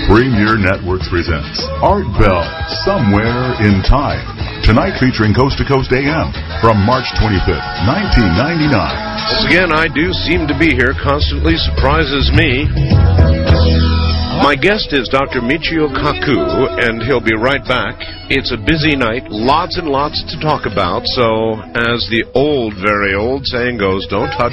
Premier Networks presents Art Bell, Somewhere in Time. Tonight featuring Coast to Coast AM from March 25th, 1999. Once again, I Do Seem to Be Here constantly surprises me. My guest is Dr. Michio Kaku, and he'll be right back. It's a busy night, lots and lots to talk about, so as the old, very old saying goes, don't touch